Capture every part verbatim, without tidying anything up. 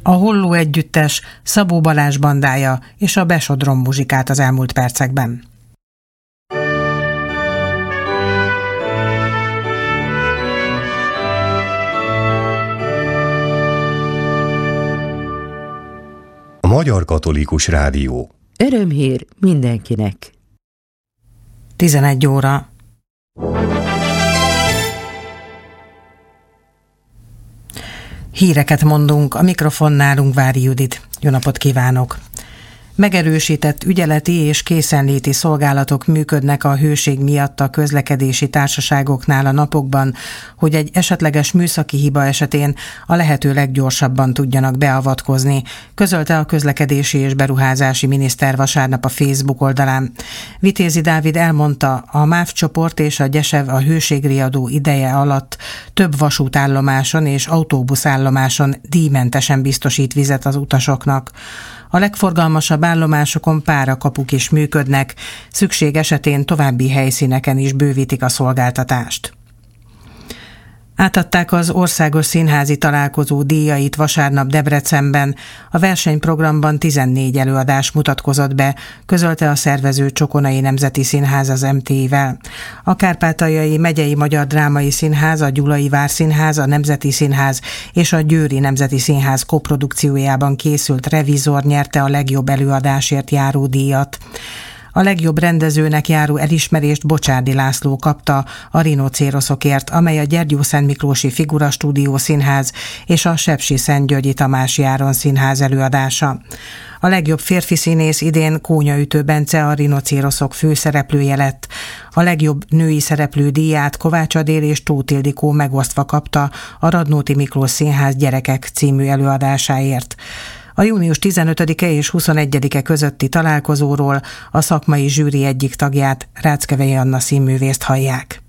a Holló együttes, Szabó Balázs bandája és a Besodrom muzsikát az elmúlt percekben. A Magyar Katolikus Rádió. Örömhír mindenkinek. tizenegy óra. Híreket mondunk, a mikrofonnál Ungvári Judit. Jó napot kívánok! Megerősített ügyeleti és készenléti szolgálatok működnek a hőség miatt a közlekedési társaságoknál a napokban, hogy egy esetleges műszaki hiba esetén a lehető leggyorsabban tudjanak beavatkozni, közölte a közlekedési és beruházási miniszter vasárnap a Facebook oldalán. Vitézi Dávid elmondta, a MÁV csoport és a Gyesev a hőségriadó ideje alatt több vasútállomáson és autóbuszállomáson díjmentesen biztosít vizet az utasoknak. A legforgalmasabb állomásokon párakapuk is működnek, szükség esetén további helyszíneken is bővítik a szolgáltatást. Átadták az országos színházi találkozó díjait vasárnap Debrecenben. A versenyprogramban tizennégy előadás mutatkozott be, közölte a szervező Csokonai Nemzeti Színház az em té i-vel. A Kárpátaljai Megyei Magyar Drámai Színház, a Gyulai Várszínház, a Nemzeti Színház és a Győri Nemzeti Színház koprodukciójában készült Revizor nyerte a legjobb előadásért járó díjat. A legjobb rendezőnek járó elismerést Bocsárdi László kapta a Rinocéroszokért, amely a Gyergyószentmiklósi Figura Stúdió Színház és a Sepsiszentgyörgyi Tamási Áron Színház előadása. A legjobb férfi színész idén Kónyaütő Bence, a Rinocéroszok főszereplője lett. A legjobb női szereplő díját Kovács Adél és Tóth Ildikó megosztva kapta a Radnóti Miklós Színház Gyerekek című előadásáért. A június tizenötödike és huszonegyedike közötti találkozóról a szakmai zsűri egyik tagját, Ráckevei Anna színművészt hallják.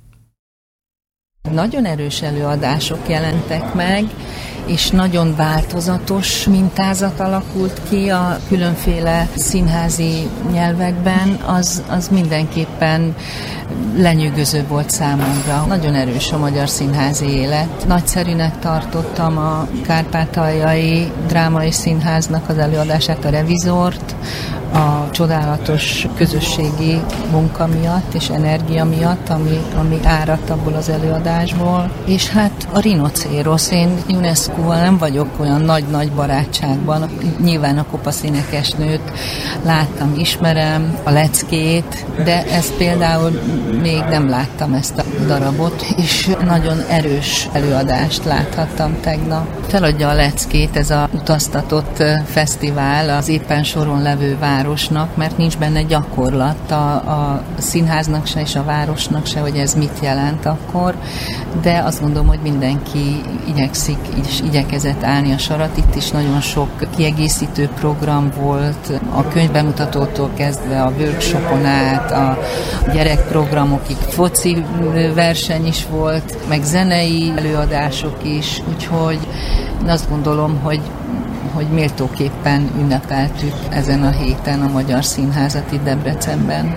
Nagyon erős előadások jelentek meg, és nagyon változatos mintázat alakult ki a különféle színházi nyelvekben, az, az mindenképpen lenyűgöző volt számomra. Nagyon erős a magyar színházi élet. Nagyszerűnek tartottam a Kárpátaljai Drámai Színháznak az előadását, a Revizort, a csodálatos közösségi munka miatt és energia miatt, ami, ami áradt abból az előadásból. És hát a Rinocérosz, én UNESCO-val nem vagyok olyan nagy-nagy barátságban. Nyilván a kopasz énekesnőt láttam, ismerem, a Leckét, de ezt például még nem láttam, ezt a darabot, és nagyon erős előadást láthattam tegnap. Feladja a Leckét ez a utaztatott fesztivál az éppen soron levő városnak, mert nincs benne gyakorlat a, a színháznak se és a városnak se, hogy ez mit jelent akkor, de azt gondolom, hogy mindenki igyekszik és igyekezett állni a sarat. Itt is nagyon sok kiegészítő program volt, a könyvbemutatótól kezdve a workshopon át, a gyerekprogramokig, foci verseny is volt, meg zenei előadások is, úgyhogy azt gondolom, hogy hogy méltóképpen ünnepeltük ezen a héten a Magyar Színházat itt Debrecenben.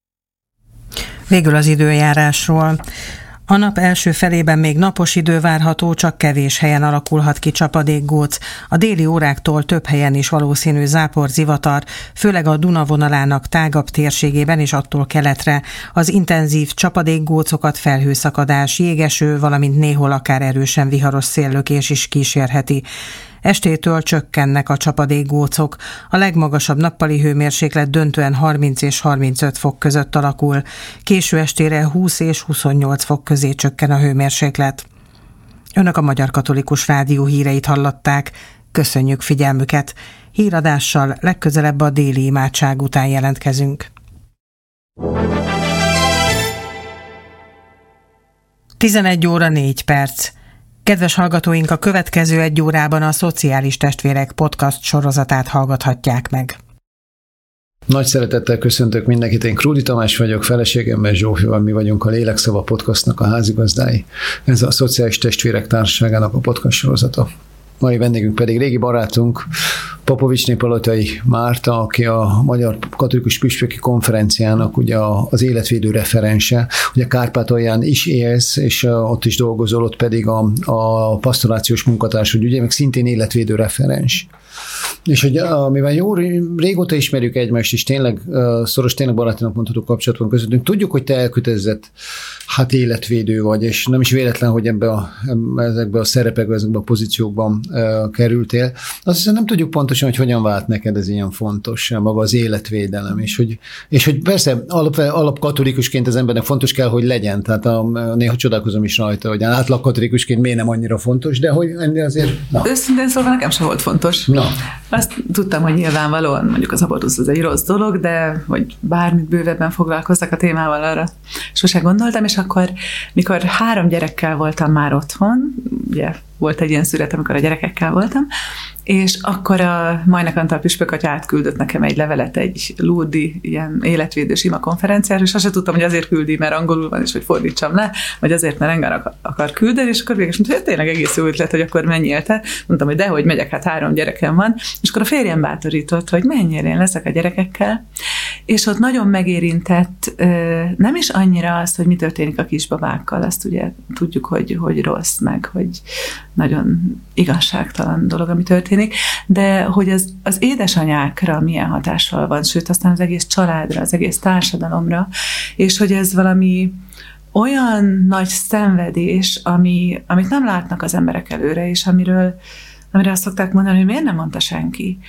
Végül az időjárásról. A nap első felében még napos idő várható, csak kevés helyen alakulhat ki csapadékgóc. A déli óráktól több helyen is valószínű zápor, zivatar, főleg a Duna vonalának tágabb térségében és attól keletre. Az intenzív csapadékgócokat felhőszakadás, jégeső, valamint néhol akár erősen viharos széllökés is kísérheti. Estétől csökkennek a csapadékgócok. A legmagasabb nappali hőmérséklet döntően harminc és harmincöt fok között alakul. Késő estére húsz és huszonnyolc fok közé csökken a hőmérséklet. Önök a Magyar Katolikus Rádió híreit hallották. Köszönjük figyelmüket. Híradással legközelebb a déli imádság után jelentkezünk. tizenegy óra négy perc. Kedves hallgatóink, a következő egy órában a Szociális Testvérek podcast sorozatát hallgathatják meg. Nagy szeretettel köszöntök mindenkit, én Krúdi Tamás vagyok, feleségemmel Zsófival, mi vagyunk a Lélekszava podcastnak a házigazdái. Ez a Szociális Testvérek Társaságának a podcast sorozata. Mai vendégünk pedig régi barátunk, Popovics-Palotai Márta, aki a Magyar Katolikus Püspöki Konferenciának ugye az életvédő referense, ugye Kárpátalján is élsz, és ott is dolgozol, ott pedig a, a pastorációs munkatárs, hogy ugye meg szintén életvédő referens. És hogy amivel jó régóta ismerjük egymást, és tényleg szoros, tényleg barátinak mondható kapcsolatban közöttünk, tudjuk, hogy te elkötelezett hát életvédő vagy, és nem is véletlen, hogy ebbe a, ezekbe a szerepekbe, ezekbe a pozíciókban uh, kerültél. Azt hiszem nem tudjuk pontosan, hogy hogyan vált neked ez ilyen fontos, maga az életvédelem, és hogy, és hogy persze alap, alapkatolikusként az embernek fontos kell, hogy legyen, tehát a, néha csodálkozom is rajta, hogy átlagkatolikusként miért nem annyira fontos, de hogy ennél azért... Na. Őszintén szóval nekem sem volt fontos. Na. Azt tudtam, hogy nyilvánvalóan mondjuk az abortusz az egy rossz dolog, de hogy bármit bővebben foglalkozzak a témával, arra sose gondoltam, és akkor, mikor három gyerekkel voltam már otthon, ugye volt egy ilyen szület, amikor a gyerekekkel voltam, és akkor a Majnak Antal püspökatya átküldött nekem egy levelet egy lurdi ilyen életvédő sima konferenciára, és azt sem tudtam, hogy azért küldi, mert angolul van, és hogy fordítsam le, vagy azért, mert engem akar küldeni, és akkor végül is mondta, hogy tényleg egész jó ötlet, hogy akkor menjél te. Mondtam, hogy dehogy megyek, hát három gyerekem van, és akkor a férjem bátorított, hogy menjél, én leszek a gyerekekkel, és ott nagyon megérintett, nem is annyira az, hogy mi történik a kisbabákkal, azt ugye tudjuk, hogy, hogy rossz, meg hogy nagyon igazságtalan dolog, ami történik, de hogy az, az édesanyákra milyen hatással van, sőt, aztán az egész családra, az egész társadalomra, és hogy ez valami olyan nagy szenvedés, ami, amit nem látnak az emberek előre, és amiről, amire azt szokták mondani, hogy miért nem mondta senki.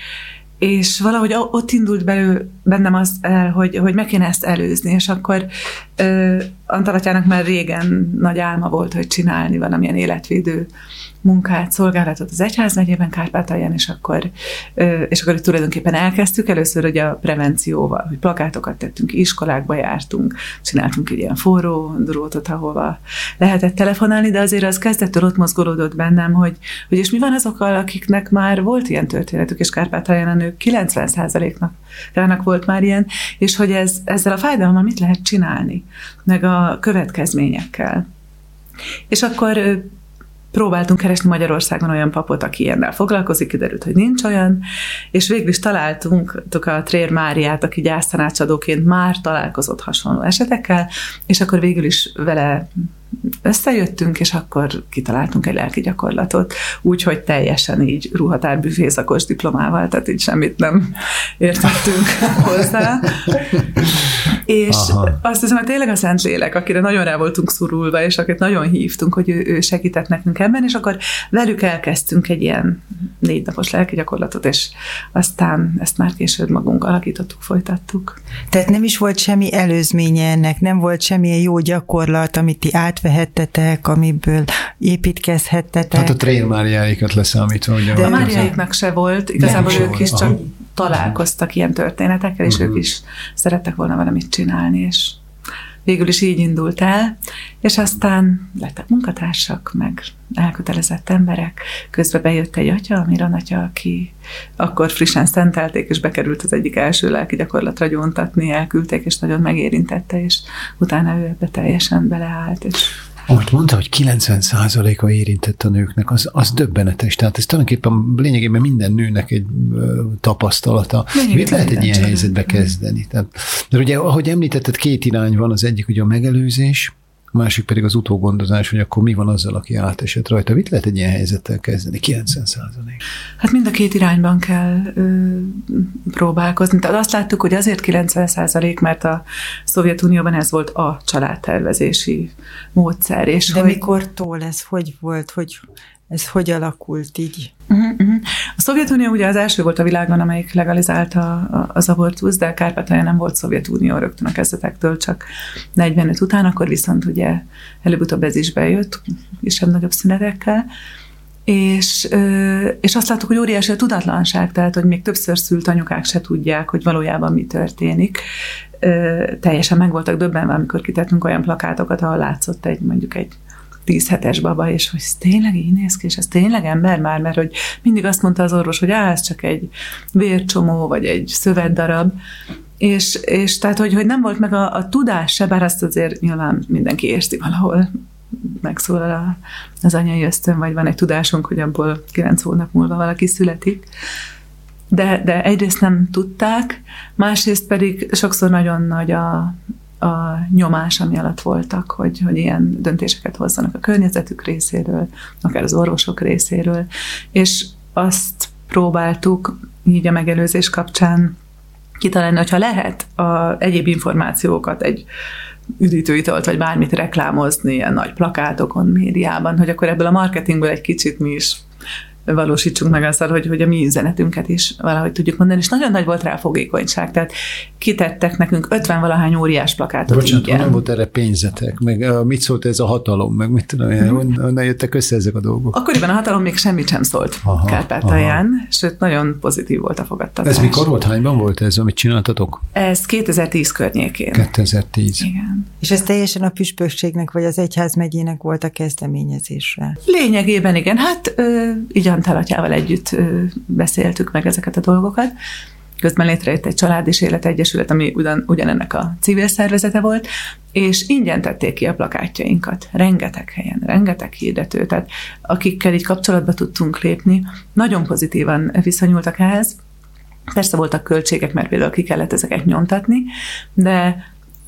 És valahogy ott indult belő bennem az el, hogy, hogy meg kéne ezt előzni, és akkor uh, Antal atyának már régen nagy álma volt, hogy csinálni valamilyen életvédő munkát, szolgálatot az egyházmegyében, Kárpátalján, és akkor, és akkor tulajdonképpen elkezdtük először ugye a prevencióval, hogy plakátokat tettünk, iskolákba jártunk, csináltunk egy ilyen forró drótot, ahova lehetett telefonálni, de azért az kezdettől ott mozgolódott bennem, hogy, hogy és mi van azokkal, akiknek már volt ilyen történetük, és Kárpátalján a nők kilencven százaléknak volt már ilyen, és hogy ez, ezzel a fájdalommal mit lehet csinálni, meg a következményekkel. És akkor próbáltunk keresni Magyarországon olyan papot, aki ilyennel foglalkozik, kiderült, hogy nincs olyan, és végül is találtunk a Trér Máriát, aki gyásztanácsadóként már találkozott hasonló esetekkel, és akkor végül is vele összejöttünk, és akkor kitaláltunk egy lelki gyakorlatot, úgyhogy teljesen így ruhatárbüfészakos diplomával, tehát így semmit nem értettünk hozzá. És Aha. azt hiszem, hogy tényleg a Szentlélek, akire nagyon rá voltunk szorulva, és akit nagyon hívtunk, hogy ő, ő segített nekünk ebben, és akkor velük elkezdtünk egy ilyen négy napos lelki gyakorlatot, és aztán ezt már később magunk alakítottuk, folytattuk. Tehát nem is volt semmi előzménye ennek, nem volt semmilyen jó gyakorlat, amit ti átvehettetek, amiből építkezhettetek. Tehát a Trér Máriáikat leszámítva. Ugye de a Máriáiknak se volt, igazából nem ők se is volt. csak Aha. találkoztak ilyen történetekkel, és uh-huh. ők is szerettek volna valamit csinálni, és végül is így indult el, és aztán lettek munkatársak, meg elkötelezett emberek. Közben bejött egy atya, a Miran atya, aki akkor frissen szentelték, és bekerült az egyik első lelki gyakorlatra gyóntatni, elküldték, és nagyon megérintette, és utána ő ebbe teljesen beleállt, és Ahogy mondta, hogy kilencven százaléka érintett a nőknek, az, az döbbenetes. Tehát ez tulajdonképpen lényegében minden nőnek egy ö, tapasztalata. Mit lehet egy ilyen helyzetbe kezdeni? Tehát, de ugye, ahogy említetted, két irány van, az egyik ugye a megelőzés, a másik pedig az utógondozás, hogy akkor mi van azzal, aki átesett rajta. Mit lehet egy ilyen helyzettel kezdeni? kilencven százalék. Hát mind a két irányban kell ö, próbálkozni. Tehát azt láttuk, hogy azért kilencven százalék, mert a Szovjetunióban ez volt a családtervezési módszer. És de hogy... mikortól ez hogy volt, hogy ez hogy alakult így? Uh-huh, uh-huh. A Szovjetunió ugye az első volt a világon, amelyik legalizálta az abortusz, de Kárpátalján nem volt Szovjetunió rögtön a kezdetektől, csak negyvenöt után, akkor viszont ugye előbb-utóbb ez is bejött, kisebb-nagyobb szünetekkel, és, és azt láttuk, hogy óriási a tudatlanság, tehát, hogy még többször szült anyukák se tudják, hogy valójában mi történik. Teljesen meg voltak döbbenve, amikor kitettünk olyan plakátokat, ahol látszott egy, mondjuk egy tíz hetes baba, és hogy ez tényleg így néz ki, és ez tényleg ember már, mert hogy mindig azt mondta az orvos, hogy á, ez csak egy vércsomó, vagy egy szövetdarab, és, és tehát, hogy, hogy nem volt meg a, a tudás se, bár azt azért nyilván mindenki érzi valahol, megszólal a, az anyai ösztön, vagy van egy tudásunk, hogy abból kilenc hónap múlva valaki születik. de, de egyrészt nem tudták, másrészt pedig sokszor nagyon nagy a, a nyomás, ami alatt voltak, hogy, hogy ilyen döntéseket hozzanak a környezetük részéről, akár az orvosok részéről, és azt próbáltuk így a megelőzés kapcsán kitalálni, hogyha lehet a egyéb információkat, egy üdítőitalt, vagy bármit reklámozni ilyen nagy plakátokon, médiában, hogy akkor ebből a marketingből egy kicsit mi is valósítsunk meg azzal, hogy, hogy a mi üzenetünket is valahogy tudjuk mondani, és nagyon nagy volt rá a fogékonyság, tehát kitettek nekünk ötven-valahány óriás plakátot. Bocsánat, nem volt erre pénzetek, meg uh, mit szólt ez a hatalom, meg mit tudom, mm-hmm. honnan jöttek össze ezek a dolgok? Akkoriban a hatalom még semmit sem szólt Kárpátalján, sőt, nagyon pozitív volt a fogadtatás. Ez mikor volt? Hányban volt ez, amit csináltatok? Ez kétezer-tíz környékén. kétezer-tíz. Igen. És ez teljesen a püspökségnek, vagy az egyházmegyének volt a kezdeményezésre? Lényegében igen, hát ö, így Antal atyával együtt ö, beszéltük meg ezeket a dolgokat. Közben létrejött egy Család és Élet Egyesület, ami ugyan, ugyanennek a civil szervezete volt, és ingyen tették ki a plakátjainkat. Rengeteg helyen, rengeteg hirdető, tehát akikkel így kapcsolatba tudtunk lépni, nagyon pozitívan viszonyultak ehhez. Persze voltak költségek, mert például ki kellett ezeket nyomtatni, de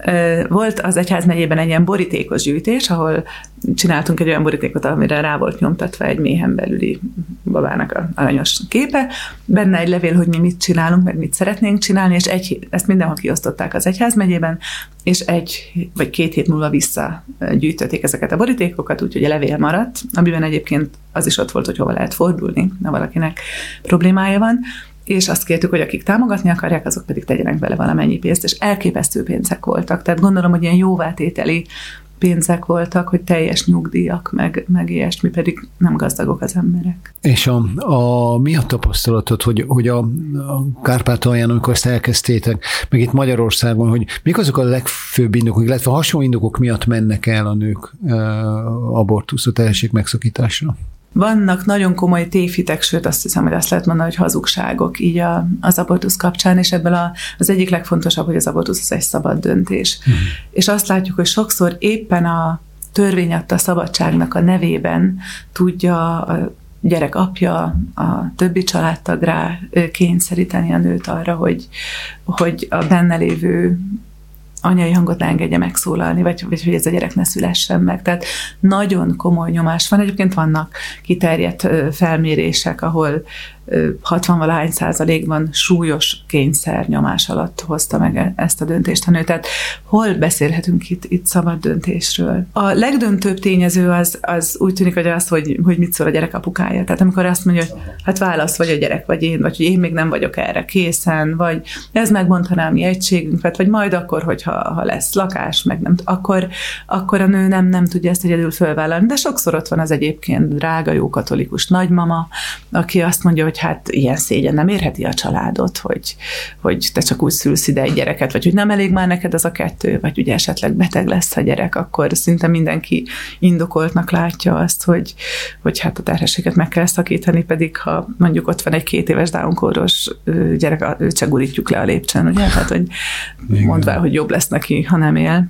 volt az egyházmegyében egy ilyen borítékos gyűjtés, ahol csináltunk egy olyan borítékot, amire rá volt nyomtatva egy méhen belüli babának a aranyos képe, benne egy levél, hogy mi mit csinálunk, meg mit szeretnénk csinálni, és egy, ezt mindenhol kiosztották az egyházmegyében, és egy vagy két hét múlva visszagyűjtötték ezeket a borítékokat, úgyhogy a levél maradt, amiben egyébként az is ott volt, hogy hova lehet fordulni, ha valakinek problémája van, és azt kértük, hogy akik támogatni akarják, azok pedig tegyenek bele valamennyi pénzt, és elképesztő pénzek voltak. Tehát gondolom, hogy ilyen jóvátételi pénzek voltak, hogy teljes nyugdíjak, meg, meg ilyesmi, pedig nem gazdagok az emberek. És a, a, mi a tapasztalatod, hogy, hogy a, a Kárpátalján, amikor ezt elkezdtétek, meg itt Magyarországon, hogy mik azok a legfőbb indokok, illetve hasonló indokok miatt mennek el a nők e, abortusz, a terhesség megszakításra? Vannak nagyon komoly tévhitek, sőt azt hiszem, hogy azt lehet mondani, hogy hazugságok így a, az abortusz kapcsán, és ebből a, az egyik legfontosabb, hogy az abortusz az egy szabad döntés. Mm. És azt látjuk, hogy sokszor éppen a törvény adta szabadságnak a nevében tudja a gyerek apja, a többi családtag rá kényszeríteni a nőt arra, hogy, hogy a benne lévő anyai hangot ne engedje megszólalni, vagy, vagy hogy ez a gyerek ne szülessen meg. Tehát nagyon komoly nyomás van. Egyébként vannak kiterjedt felmérések, ahol hatvan-valahány százalékban súlyos kényszer nyomás alatt hozta meg ezt a döntést a nő. Tehát hol beszélhetünk itt, itt szabad döntésről? A legdöntőbb tényező az, az úgy tűnik, hogy az, hogy, hogy mit szól a gyerek apukája. Tehát amikor azt mondja, hogy hát válasz, vagy a gyerek, vagy én, vagy hogy én még nem vagyok erre készen, vagy ez megbontaná a mi egységünket, vagy majd akkor, hogyha ha lesz lakás, meg nem, akkor, akkor a nő nem, nem tudja ezt egyedül fölvállalni. De sokszor ott van az egyébként drága, jó katolikus nagymama, aki azt mondja, hogy hát ilyen szégyen nem érheti a családot, hogy, hogy te csak úgy szülsz ide egy gyereket, vagy hogy nem elég már neked az a kettő, vagy ugye esetleg beteg lesz a gyerek, akkor szinte mindenki indokoltnak látja azt, hogy, hogy hát a terhességet meg kell szakítani, pedig ha mondjuk ott van egy két éves Down-kóros gyerek, őt se gurítjuk le a lépcsőn, ugye? Tehát, hogy mondvá, hogy jobb lesz neki, ha nem él.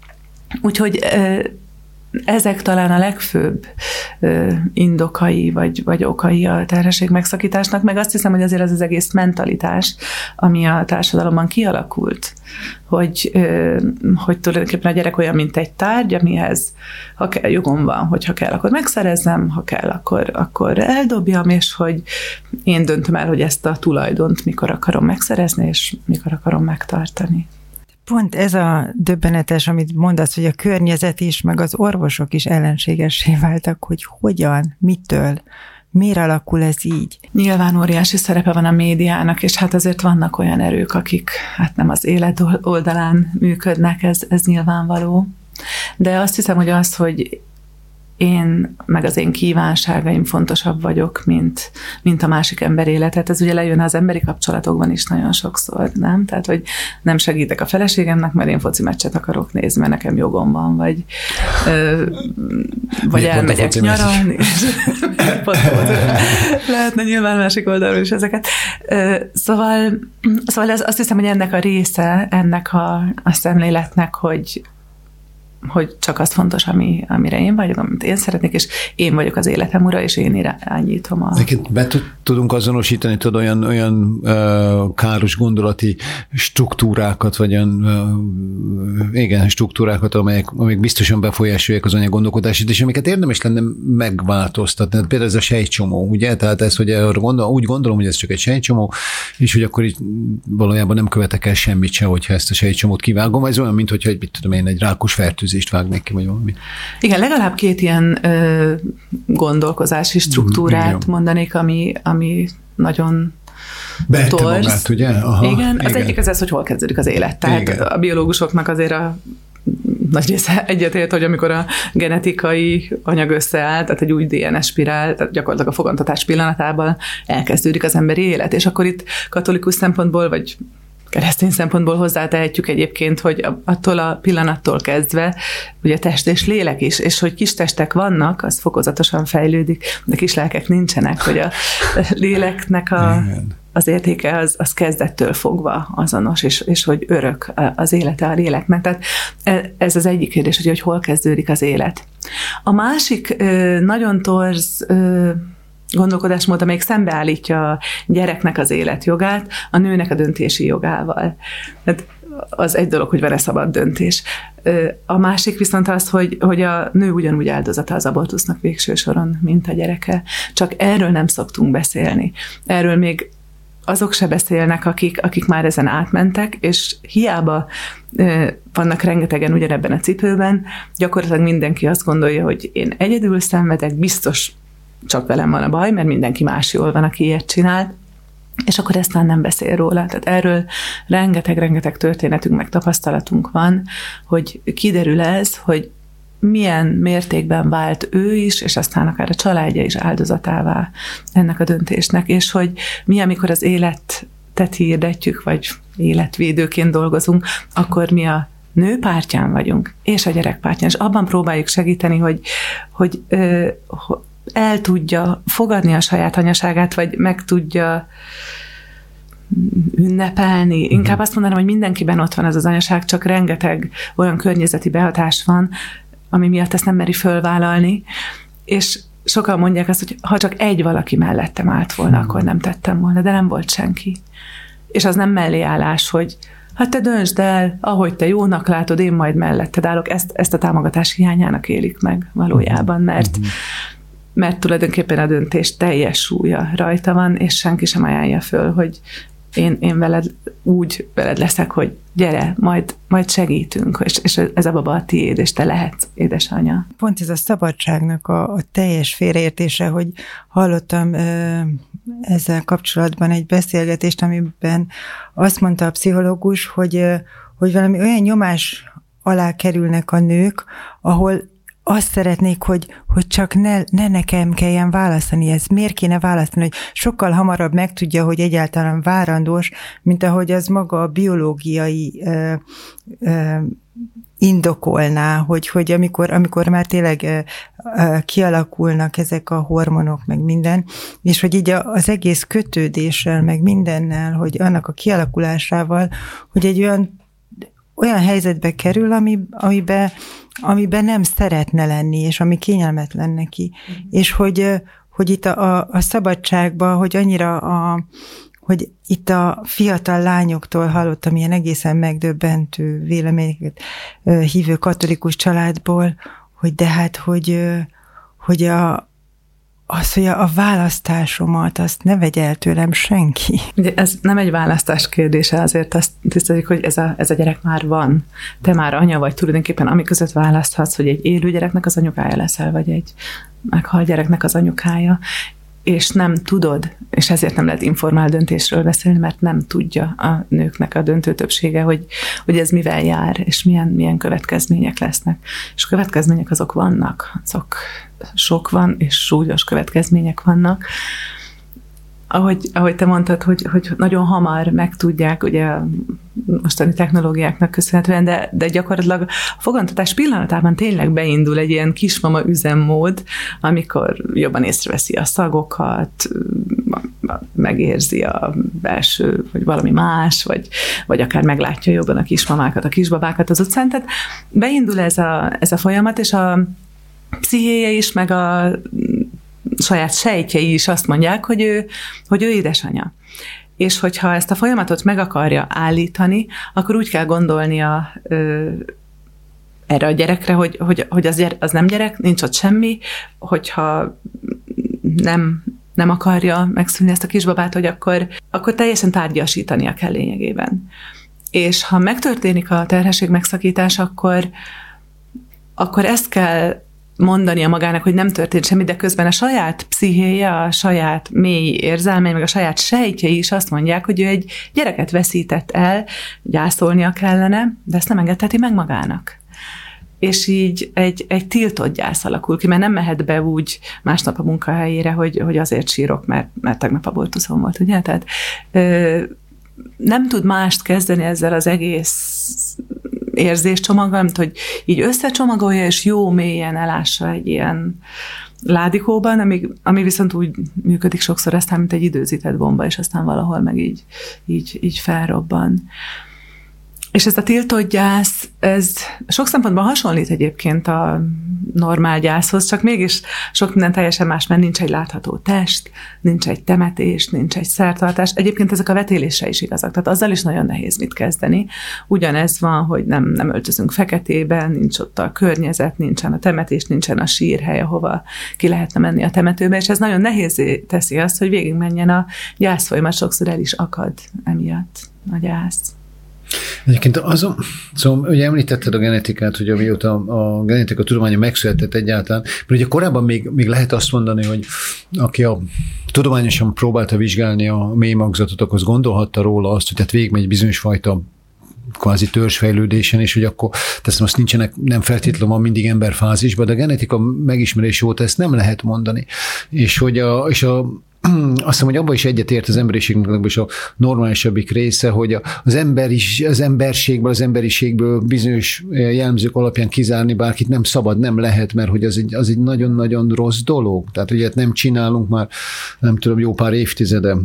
Úgyhogy ezek talán a legfőbb indokai, vagy, vagy okai a terhesség megszakításnak, meg azt hiszem, hogy azért az az egész mentalitás, ami a társadalomban kialakult, hogy, hogy tulajdonképpen a gyerek olyan, mint egy tárgy, amihez ha kell, jogom van, hogy ha kell, akkor megszerezzem, ha kell, akkor, akkor eldobjam, és hogy én döntöm el, hogy ezt a tulajdont mikor akarom megszerezni, és mikor akarom megtartani. Pont ez a döbbenetes, amit mondasz, hogy a környezet is, meg az orvosok is ellenségessé váltak, hogy hogyan, mitől, miért alakul ez így? Nyilván óriási szerepe van a médiának, és hát azért vannak olyan erők, akik hát nem az élet oldalán működnek, ez, ez nyilvánvaló. De azt hiszem, hogy az, hogy én, meg az én kívánságaim fontosabb vagyok, mint, mint a másik ember életet. Ez ugye lejön az emberi kapcsolatokban is nagyon sokszor, nem? Tehát, hogy nem segítek a feleségemnek, mert én foci meccset akarok nézni, mert nekem jogom van, vagy, ö, vagy elmegyek nyaralni. Lehetne nyilván másik oldalról is ezeket. Szóval, szóval ez, azt hiszem, hogy ennek a része, ennek a, a szemléletnek, hogy hogy csak az fontos, ami, amire én vagyok, amit én szeretnék, és én vagyok az életem ura, és én irányítom a... Egyébként be tudunk azonosítani tudod, olyan, olyan uh, káros gondolati struktúrákat, vagy olyan uh, igen, struktúrákat, amelyek, amelyek biztosan befolyásolják az anyagondolkodását, és amiket érdemes lenne megváltoztatni. Például ez a sejtcsomó, ugye? Tehát ez, hogy gondol, úgy gondolom, hogy ez csak egy sejtcsomó, és hogy akkor így valójában nem követek el semmit se, hogyha ezt a sejtcsomót kivágom. Ez olyan, mint hogyha egy, mit tudom én, egy rákos fertőzést vágnék ki, vagy valami. Igen, legalább két ilyen ö, gondolkozási struktúrát igen. mondanék, ami, ami nagyon Behette magát, ugye? Aha, igen, igen, az egyik az ez, hogy hol kezdődik az élet. Tehát igen. a biológusoknak azért a nagy része egyetért, hogy amikor a genetikai anyag összeáll, tehát egy új dé en es spirál, tehát gyakorlatilag a fogantatás pillanatában elkezdődik az emberi élet. És akkor itt katolikus szempontból, vagy keresztény szempontból hozzátehetjük egyébként, hogy attól a pillanattól kezdve ugye test és lélek is, és hogy kis testek vannak, az fokozatosan fejlődik, de kis lelkek nincsenek, hogy a léleknek a, az értéke az, az kezdettől fogva azonos, és, és hogy örök az élete a léleknek. Tehát ez az egyik kérdés, hogy, hogy hol kezdődik az élet. A másik nagyon torz gondolkodásmód, amelyik szembeállítja a gyereknek az életjogát a nőnek a döntési jogával. Tehát az egy dolog, hogy van-e szabad döntés. A másik viszont az, hogy, hogy a nő ugyanúgy áldozata az abortusznak végső soron, mint a gyereke. Csak erről nem szoktunk beszélni. Erről még azok se beszélnek, akik, akik már ezen átmentek, és hiába vannak rengetegen ugyanebben a cipőben, gyakorlatilag mindenki azt gondolja, hogy én egyedül szenvedek, biztos csak velem van a baj, mert mindenki más jól van, aki ilyet csinál, és akkor ezt már nem beszél róla. Tehát erről rengeteg-rengeteg történetünk, meg tapasztalatunk van, hogy kiderül ez, hogy milyen mértékben vált ő is, és aztán akár a családja is áldozatává ennek a döntésnek, és hogy mi, amikor az életet hirdetjük, vagy életvédőként dolgozunk, akkor mi a nő pártján vagyunk, és a gyerek pártján, és abban próbáljuk segíteni, hogy, hogy ö, el tudja fogadni a saját anyaságát, vagy meg tudja ünnepelni. Inkább azt mondanám, hogy mindenkiben ott van ez az anyaság, csak rengeteg olyan környezeti behatás van, ami miatt ezt nem meri fölvállalni, és sokan mondják azt, hogy ha csak egy valaki mellettem állt volna, hmm. akkor nem tettem volna, de nem volt senki. És az nem melléállás, hogy hát te döntsd el, ahogy te jónak látod, én majd melletted állok. Ezt, ezt a támogatás hiányának élik meg valójában, mert hmm. mert tulajdonképpen a döntés teljes súlya rajta van, és senki sem ajánlja föl, hogy én, én veled úgy veled leszek, hogy gyere, majd, majd segítünk, és, és ez a baba a tiéd, és te lehetsz édesanyja. Pont ez a szabadságnak a, a teljes félreértése, hogy hallottam ö, ezzel kapcsolatban egy beszélgetést, amiben azt mondta a pszichológus, hogy, ö, hogy valami olyan nyomás alá kerülnek a nők, ahol azt szeretnék, hogy, hogy csak ne, ne nekem kelljen választani, ez miért kéne választani, hogy sokkal hamarabb megtudja, hogy egyáltalán várandós, mint ahogy az maga a biológiai ö, ö, indokolná, hogy, hogy amikor, amikor már tényleg ö, ö, kialakulnak ezek a hormonok, meg minden, és hogy így az egész kötődéssel, meg mindennel, hogy annak a kialakulásával, hogy egy olyan olyan helyzetbe kerül, ami, amiben, amiben nem szeretne lenni, és ami kényelmetlen neki. Mm. És hogy, hogy itt a, a, a szabadságban, hogy annyira a, hogy itt a fiatal lányoktól hallottam ilyen egészen megdöbbentő véleményeket hívő katolikus családból, hogy de hát, hogy, hogy a az, hogy a választásomat, azt ne vegye el tőlem senki. Ugye ez nem egy választás kérdése, azért azt tiszteljük, hogy ez a, ez a gyerek már van. Te már anya vagy, tulajdonképpen ami között választhatsz, hogy egy élő gyereknek az anyukája leszel, vagy egy meghalt gyereknek az anyukája, és nem tudod, és ezért nem lehet informál döntésről beszélni, mert nem tudja a nőknek a döntő többsége, hogy, hogy ez mivel jár, és milyen, milyen következmények lesznek. És következmények azok vannak, azok sok van, és súlyos következmények vannak. Ahogy, ahogy te mondtad, hogy, hogy nagyon hamar megtudják, ugye a mostani technológiáknak köszönhetően, de, de gyakorlatilag a fogantatás pillanatában tényleg beindul egy ilyen kismama üzemmód, amikor jobban észreveszi a szagokat, megérzi a belső, vagy valami más, vagy, vagy akár meglátja jobban a kismamákat, a kisbabákat az utcán. Tehát beindul ez a, ez a folyamat, és a pszichéje is, meg a saját sejtjei is azt mondják, hogy ő, hogy ő édesanyja. És hogyha ezt a folyamatot meg akarja állítani, akkor úgy kell gondolnia ö, erre a gyerekre, hogy, hogy, hogy az, gyere, az nem gyerek, nincs ott semmi, hogyha nem, nem akarja megszülni ezt a kisbabát, hogy akkor, akkor teljesen tárgyasítania kell lényegében. És ha megtörténik a terhesség megszakítás, akkor, akkor ezt kell mondania magának, hogy nem történt semmi, de közben a saját pszichéje, a saját mély érzelmei, meg a saját sejtjei is azt mondják, hogy ő egy gyereket veszített el, gyászolnia kellene, de ezt nem engedheti meg magának. És így egy, egy tiltott gyász alakul ki, mert nem mehet be úgy másnap a munkahelyére, hogy, hogy azért sírok, mert, mert tegnap abortuszom volt, ugye? Tehát ö, nem tud mást kezdeni ezzel az egész érzéscsomaggal, mint hogy így összecsomagolja, és jó mélyen elássa egy ilyen ládikóban, ami, ami viszont úgy működik sokszor aztán, mint egy időzített bomba, és aztán valahol meg így, így, így felrobban. És ez a tiltott gyász, ez sok szempontból hasonlít egyébként a normál gyászhoz, csak mégis sok minden teljesen más, mert nincs egy látható test, nincs egy temetés, nincs egy szertartás. Egyébként ezek a vetélésre is igazak, tehát azzal is nagyon nehéz mit kezdeni. Ugyanez van, hogy nem, nem öltözünk feketében, nincs ott a környezet, nincsen a temetés, nincsen a sírhely, ahova ki lehetne menni a temetőbe, és ez nagyon nehézé teszi azt, hogy végigmenjen a gyászfolyamat, sokszor el is akad emiatt a gyász. Egyébként azon, szóval ugye említetted a genetikát, hogy amióta a genetika tudománya megszületett egyáltalán, mert ugye korábban még, még lehet azt mondani, hogy aki a tudományosan próbálta vizsgálni a mély magzatot, akkor az gondolhatta róla azt, hogy tehát végigmegy bizonyos fajta kvázi törzsfejlődésen, és hogy akkor tehát most nincsenek, nem feltétlenül van mindig emberfázisban, de a genetika megismerés óta ezt nem lehet mondani. És hogy a, és a azt hiszem, hogy abban is egyetért az emberiségnek is a normálisabbik része, hogy az, ember is, az emberségből, az emberiségből bizonyos jellemzők alapján kizárni bárkit nem szabad, nem lehet, mert hogy az egy, az egy nagyon-nagyon rossz dolog. Tehát ugye nem csinálunk már, nem tudom, jó pár évtizede.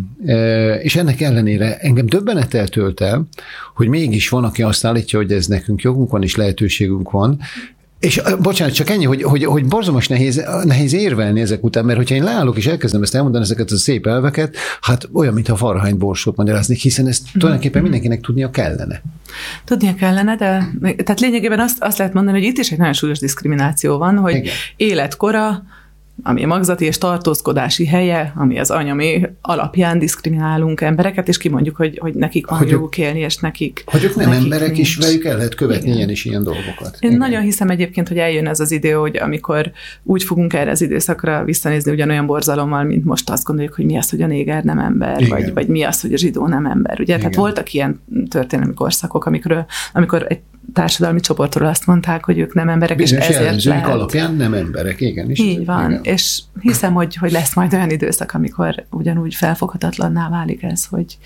És ennek ellenére engem döbbenet tölt el, hogy mégis van, aki azt állítja, hogy ez nekünk jogunk van, és lehetőségünk van. És bocsánat, csak ennyi, hogy, hogy, hogy borzalmas nehéz, nehéz érvelni ezek után, mert hogyha én leállok és elkezdem ezt elmondani, ezeket a szép elveket, hát olyan, mintha Farhány borsót magyarázni, hiszen ezt tulajdonképpen mindenkinek tudnia kellene. Tudnia kellene, de tehát lényegében azt, azt lehet mondani, hogy itt is egy nagyon súlyos diszkrimináció van, hogy igen. Életkora, ami a magzati és tartózkodási helye, ami az anyamé alapján diszkriminálunk embereket, és kimondjuk, hogy, hogy nekik van hogy joguk élni, és nekik Hogy ők nem emberek, nincs. És velük el lehet követni igen. ilyen és ilyen dolgokat. Én igen. nagyon hiszem egyébként, hogy eljön ez az idő, hogy amikor úgy fogunk erre az időszakra visszanézni ugyanolyan borzalommal, mint most azt gondoljuk, hogy mi az, hogy a néger nem ember, vagy, vagy mi az, hogy a zsidó nem ember. Ugye? Igen. Tehát voltak ilyen történelmi korszakok, amikor, amikor egy társadalmi csoportról azt mondták, hogy ők nem emberek, bizonyos és ezért lehet. alapján nem emberek, igen. És így van, igen. És hiszem, hogy, hogy lesz majd olyan időszak, amikor ugyanúgy felfoghatatlanná válik ez, hogy,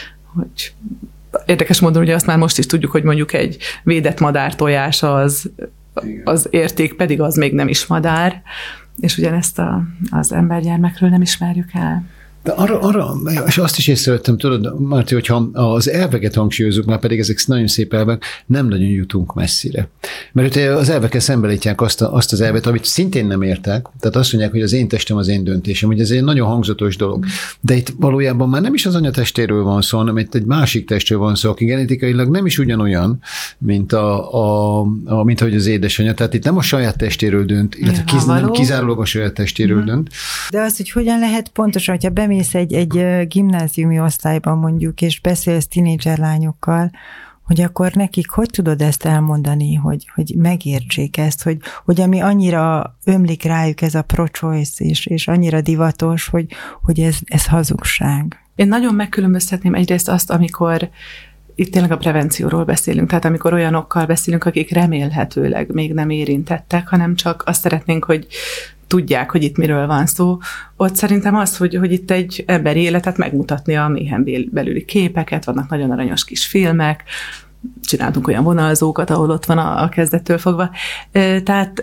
hogy érdekes módon ugye azt már most is tudjuk, hogy mondjuk egy védett madár tojása az, az érték, pedig az még nem is madár, és ugyanezt a, az embergyermekről nem ismerjük el. De arra, arra, és azt is észrevettem, tudod, Márti, hogyha az elveket hangsúlyozunk, már pedig ezek nagyon szép elvek, nem nagyon jutunk messzire. Mert az elvekkel szembeállítják azt, azt az elvet, amit szintén nem értek, tehát azt mondják, hogy az én testem az én döntésem, hogy ez egy nagyon hangzatos dolog. De itt valójában már nem is az anyatestéről van szó, hanem itt egy másik testről van szó, aki genetikailag nem is ugyanolyan, mint, a, a, a, mint ahogy az édesanyja. Tehát itt nem a saját testéről dönt, illetve kiz, nem kizárólag a saját testéről uh-huh. dönt. De az, hogy hogyan lehet pontosan, hogyha bemész egy, egy gimnáziumi osztályban mondjuk, és beszélsz tínédzser lányokkal, hogy akkor nekik hogy tudod ezt elmondani, hogy, hogy megértsék ezt, hogy, hogy ami annyira ömlik rájuk ez a pro-choice, és, és annyira divatos, hogy, hogy ez, ez hazugság. Én nagyon megkülönböztetném egyrészt azt, amikor itt tényleg a prevencióról beszélünk, tehát amikor olyanokkal beszélünk, akik remélhetőleg még nem érintettek, hanem csak azt szeretnénk, hogy tudják, hogy itt miről van szó. Ott szerintem az, hogy, hogy itt egy emberi életet megmutatni a méhen belüli képeket, vannak nagyon aranyos kis filmek, csináltunk olyan vonalzókat, ahol ott van a, a kezdettől fogva. Tehát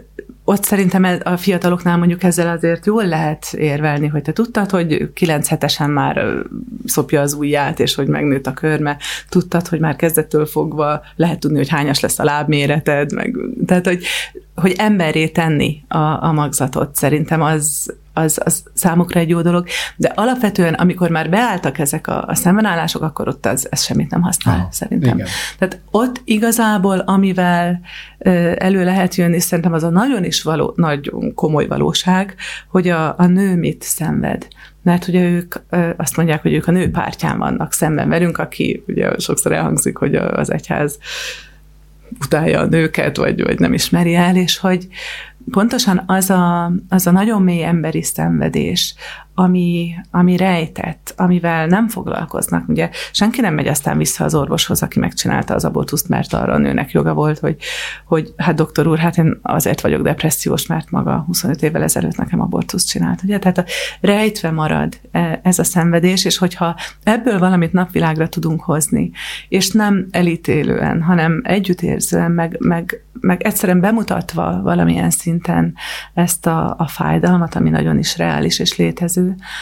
ott szerintem a fiataloknál mondjuk ezzel azért jól lehet érvelni, hogy te tudtad, hogy kilenc hetesen már szopja az ujját, és hogy megnőtt a körme, tudtad, hogy már kezdettől fogva lehet tudni, hogy hányas lesz a lábméreted, meg, tehát, hogy, hogy emberré tenni a, a magzatot, szerintem az, az, az számukra egy jó dolog, de alapvetően, amikor már beálltak ezek a, a szembenállások, akkor ott az, ez semmit nem használ, ah, szerintem. Igen. Tehát ott igazából, amivel ö, elő lehet jönni, szerintem az a nagyon is való, nagyon komoly valóság, hogy a, a nő mit szenved. Mert ugye ők ö, azt mondják, hogy ők a nő pártján vannak szemben velünk, aki ugye sokszor elhangzik, hogy az egyház utálja a nőket, vagy, vagy nem ismeri el, és hogy pontosan az a, az a nagyon mély emberi szenvedés, ami, ami rejtett, amivel nem foglalkoznak. Ugye senki nem megy aztán vissza az orvoshoz, aki megcsinálta az abortuszt, mert arra a nőnek joga volt, hogy, hogy hát doktor úr, hát én azért vagyok depressziós, mert maga huszonöt évvel ezelőtt nekem abortuszt csinált. Ugye? Tehát a, rejtve marad ez a szenvedés, és hogyha ebből valamit napvilágra tudunk hozni, és nem elítélően, hanem együttérzően, meg, meg, meg egyszerűen bemutatva valamilyen szinten ezt a, a fájdalmat, ami nagyon is reális és létező,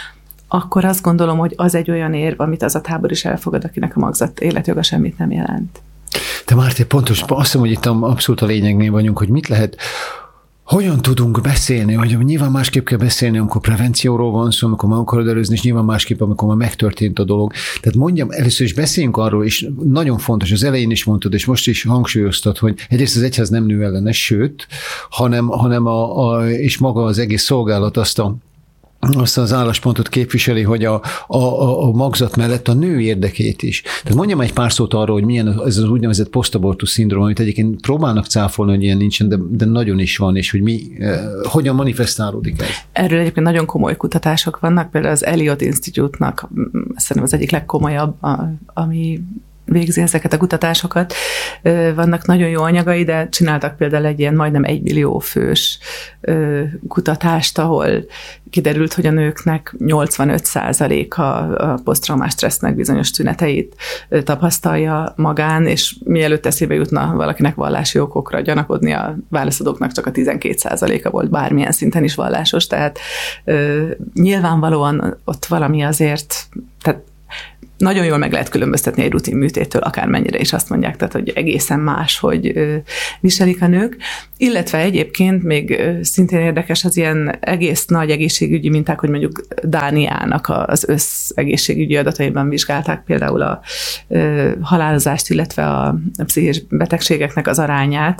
akkor azt gondolom, hogy az egy olyan érv, amit az a tábor is elfogad, akinek a magzat életjoga semmit nem jelent. Te Márti, pontos, azt hiszem, hogy itt abszolút a lényegnél vagyunk, hogy mit lehet, hogyan tudunk beszélni, hogy nyilván másképp kell beszélni, amikor prevencióról van szó, amikor meg akarod előzni, és nyilván másképp, amikor már megtörtént a dolog. Tehát mondjam, először is beszéljünk arról, és nagyon fontos, az elején is mondtad, és most is hangsúlyoztad, hogy egyrészt az egyház nem nő ellenes, sőt, hanem, hanem a, a, és maga az egész szolgálat azt a azt az álláspontot képviseli, hogy a, a, a magzat mellett a nő érdekét is. Tehát mondjam egy pár szót arról, hogy milyen ez az úgynevezett posztabortusz szindróma, amit egyébként próbálnak cáfolni, hogy ilyen nincsen, de, de nagyon is van, és hogy mi, eh, hogyan manifestálódik ez. Erről egyébként nagyon komoly kutatások vannak, például az Eliot Institute-nak szerintem az egyik legkomolyabb, a, ami végzi ezeket a kutatásokat. Vannak nagyon jó anyagai, de csináltak például egy ilyen majdnem egy millió fős kutatást, ahol kiderült, hogy a nőknek nyolcvanöt százaléka a posztraumás stressznek bizonyos tüneteit tapasztalja magán, és mielőtt eszébe jutna valakinek vallási okokra gyanakodni, a válaszadóknak csak a tizenkét százaléka volt bármilyen szinten is vallásos, tehát nyilvánvalóan ott valami azért, tehát nagyon jól meg lehet különböztetni egy rutin műtéttől, akármennyire is azt mondják, tehát hogy egészen más, hogy viselik a nők. Illetve egyébként még szintén érdekes az ilyen egész nagy egészségügyi minták, hogy mondjuk Dániának az összegészségügyi adataiban vizsgálták például a halálozást, illetve a pszichés betegségeknek az arányát.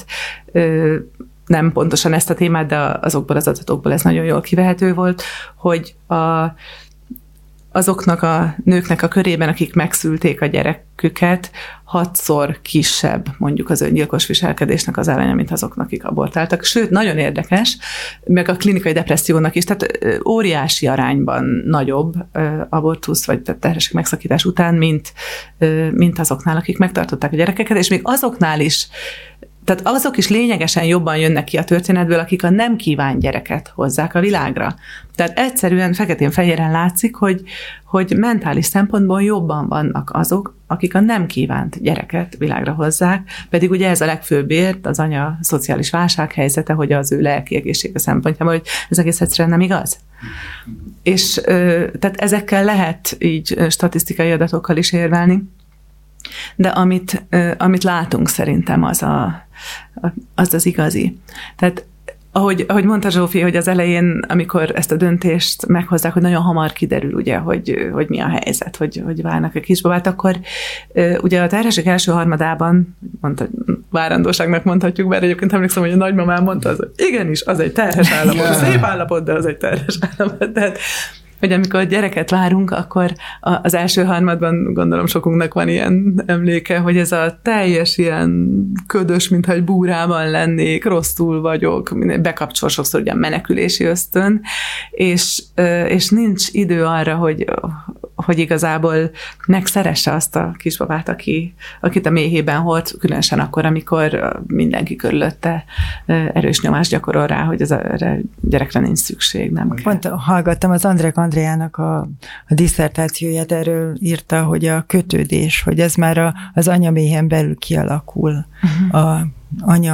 Nem pontosan ezt a témát, de azokból az adatokból ez nagyon jól kivehető volt, hogy a azoknak a nőknek a körében, akik megszülték a gyereküket, hatszor kisebb mondjuk az öngyilkos viselkedésnek az aránya, mint azoknak, akik abortáltak. Sőt, nagyon érdekes, meg a klinikai depressziónak is, tehát óriási arányban nagyobb abortusz, vagy terhesség megszakítás után, mint, mint azoknál, akik megtartották a gyerekeket, és még azoknál is, tehát azok is lényegesen jobban jönnek ki a történetből, akik a nem kívánt gyereket hozzák a világra. Tehát egyszerűen feketén-fehéren látszik, hogy, hogy mentális szempontból jobban vannak azok, akik a nem kívánt gyereket világra hozzák, pedig ugye ez a legfőbb ért, az anya szociális válsághelyzete, hogy az ő lelki egészsége szempontjából, hogy ez egész egyszerűen nem igaz. És tehát ezekkel lehet így statisztikai adatokkal is érvelni, de amit, amit látunk szerintem az, a, az az igazi. Tehát ahogy, ahogy mondta Zsófi, hogy az elején, amikor ezt a döntést meghozzák, hogy nagyon hamar kiderül, ugye, hogy, hogy mi a helyzet, hogy, hogy várnak a kisbabát, akkor ugye a terhesség első harmadában, mondta, várandóságnak mondhatjuk, bár egyébként emlékszem, hogy a nagymamám mondta, az, hogy igenis, az egy terhes állapot, yeah. Szép állapot, de az egy terhes állapot. Tehát hogy amikor gyereket várunk, akkor az első harmadban gondolom sokunknak van ilyen emléke, hogy ez a teljes ilyen ködös, mintha egy búrában lennék, rosszul vagyok, bekapcsol sokszor ugye a menekülési ösztön, és, és nincs idő arra, hogy, hogy igazából megszeresse azt a kisbabát, aki, akit a méhében hord, különösen akkor, amikor mindenki körülötte erős nyomást gyakorol rá, hogy ez a gyerekre nincs szükség, nem kell. Pont hallgattam az Andrek Andréának a, a disszertációját, erről írta, hogy a kötődés, hogy ez már a, az anyaméhen belül kialakul. Uh-huh. A anya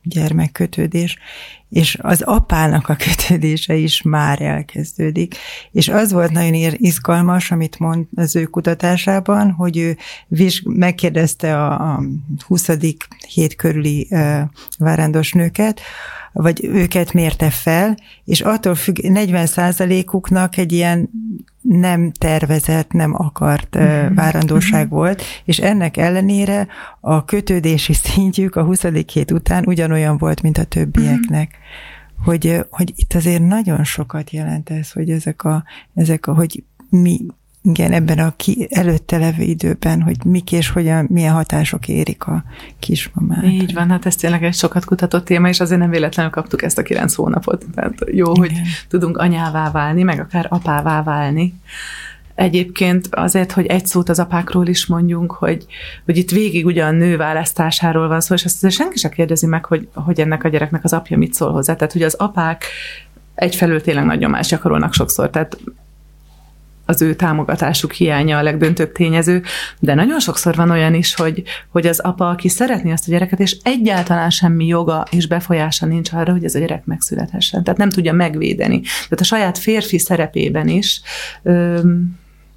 gyermekkötődés, és az apának a kötődése is már elkezdődik. És az volt nagyon izgalmas, amit mond az ő kutatásában, hogy ő vizs- megkérdezte a, a huszadik hét körüli uh, várandós nőket, vagy őket mérte fel, és attól függ, negyven százalékuknak egy ilyen nem tervezett, nem akart uh, várandóság volt, és ennek ellenére a kötődési szintjük a huszadik hét után ugyanolyan volt, mint a többieknek. Hogy, hogy itt azért nagyon sokat jelent ez, hogy ezek a, ezek a hogy mi, igen, ebben a ki, előtte levő időben, hogy mik és hogyan, milyen hatások érik a kismamát. Így van, hát ez tényleg egy sokat kutatott téma, és azért nem véletlenül kaptuk ezt a kilenc hónapot. Tehát jó, igen, hogy tudunk anyává válni, meg akár apává válni. Egyébként azért, hogy egy szót az apákról is mondjunk, hogy, hogy itt végig ugyan nő választásáról van szó, és azt azért senki sem kérdezi meg, hogy, hogy ennek a gyereknek az apja mit szól hozzá. Tehát, hogy az apák egyfelől tényleg nagy nyomást gyakorolnak sokszor, tehát az ő támogatásuk hiánya a legdöntőbb tényező, de nagyon sokszor van olyan is, hogy, hogy az apa, aki szeretné azt a gyereket, és egyáltalán semmi joga és befolyása nincs arra, hogy ez a gyerek megszülethessen. Tehát nem tudja megvédeni. Tehát a saját férfi szerepében is öm,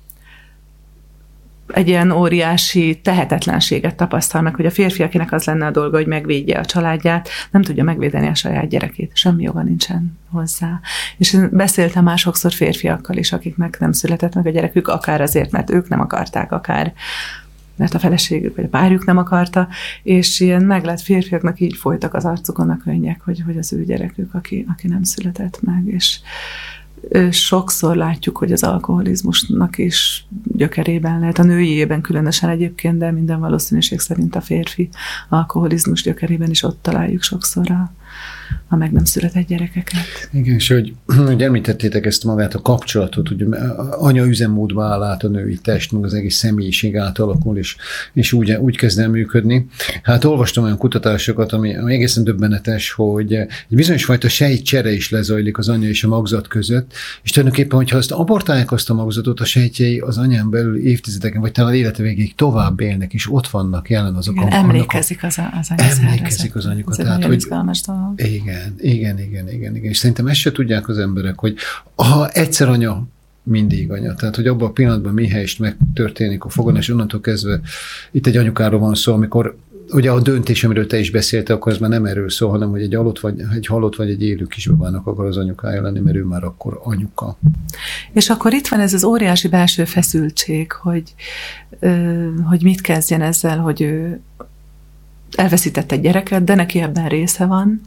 egy ilyen óriási tehetetlenséget tapasztal meg, hogy a férfi, akinek az lenne a dolga, hogy megvédje a családját, nem tudja megvédeni a saját gyerekét. Semmi joga nincsen hozzá. És én beszéltem már sokszor férfiakkal is, akiknek nem született meg a gyerekük, akár azért, mert ők nem akarták, akár mert a feleségük vagy a párjuk nem akarta, és ilyen meglett férfiaknak így folytak az arcukon a könnyek, hogy, hogy az ő gyerekük, aki, aki nem született meg, és sokszor látjuk, hogy az alkoholizmusnak is gyökerében lehet, a nőjében különösen egyébként, de minden valószínűség szerint a férfi alkoholizmus gyökerében is ott találjuk sokszor a, a meg nem született gyerekeket. Igen, és hogy, hogy említettétek ezt magát a kapcsolatot, hogy anya üzemmódba áll át a női test, meg az egész személyiség átalakul, és, és úgy, úgy kezd el működni. Hát olvastam olyan kutatásokat, ami, ami egészen döbbenetes, hogy egy bizonyos fajta sejtcsere is lezajlik az anya és a magzat között, és tulajdonképpen, hogyha azt abortálják azt a magzatot, a sejtjei az anyán belül évtizedeken, vagy talán élete végéig tovább élnek, és ott vannak jelen azok. Igen, a, emlékezik az, az anya. Emlékezik az anyukat. Ez egy izgalmas dolog. Igen, igen, igen, igen, igen. És szerintem ezt se tudják az emberek, hogy ha egyszer anya, mindig anya. Tehát, hogy abban a pillanatban mihelyest megtörténik a foganás, onnantól kezdve itt egy anyukáról van szó, amikor ugye a döntés, amiről te is beszéltél, akkor ez már nem erről szól, hanem hogy egy halott vagy egy, halott vagy egy élő kisbabának akar az anyukája lenni, mert ő már akkor anyuka. És akkor itt van ez az óriási belső feszültség, hogy, hogy mit kezdjen ezzel, hogy ő elveszített egy gyereket, de neki ebben része van,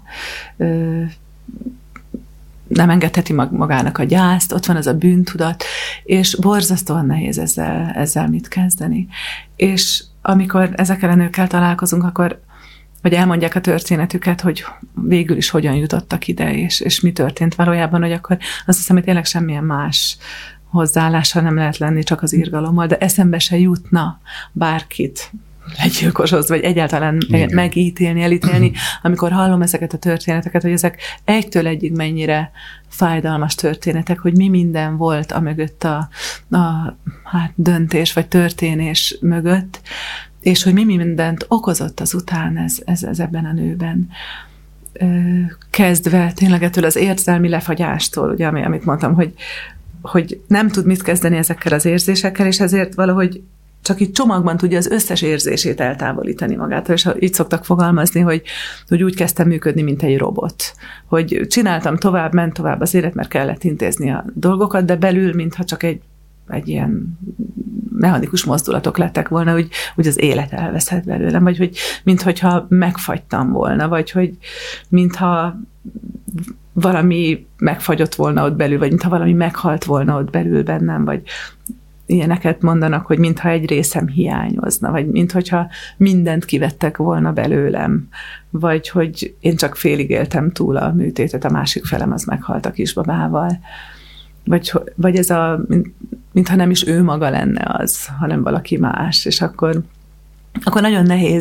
nem engedheti magának a gyászt, ott van az a bűntudat, és borzasztóan nehéz ezzel, ezzel mit kezdeni. És amikor ezekkel a nőkkel találkozunk, akkor vagy elmondják a történetüket, hogy végül is hogyan jutottak ide, és, és mi történt valójában, hogy akkor azt hiszem, hogy tényleg semmilyen más hozzáállással nem lehet lenni, csak az irgalommal, de eszembe se jutna bárkit legyilkoshoz, vagy egyáltalán igen, megítélni, elítélni, amikor hallom ezeket a történeteket, hogy ezek egytől egyig mennyire fájdalmas történetek, hogy mi minden volt a mögött a, a hát, döntés, vagy történés mögött, és hogy mi mindent okozott azután ez, ez, ez ebben a nőben. Kezdve tényleg ettől az érzelmi lefagyástól, ugye, amit mondtam, hogy, hogy nem tud mit kezdeni ezekkel az érzésekkel, és ezért valahogy csak így csomagban tudja az összes érzését eltávolítani magától, és így szoktak fogalmazni, hogy, hogy úgy kezdtem működni, mint egy robot. Hogy csináltam tovább, ment tovább az élet, mert kellett intézni a dolgokat, de belül, mintha csak egy, egy ilyen mechanikus mozdulatok lettek volna, hogy, hogy az élet elveszett belőlem, vagy hogy minthogyha megfagytam volna, vagy hogy mintha valami megfagyott volna ott belül, vagy mintha valami meghalt volna ott belül bennem, vagy ilyeneket mondanak, hogy mintha egy részem hiányozna, vagy minthogyha mindent kivettek volna belőlem, vagy hogy én csak félig éltem túl a műtétet, a másik felem az meghalt a kisbabával. Vagy, vagy ez a, mintha nem is ő maga lenne az, hanem valaki más, és akkor, akkor nagyon nehéz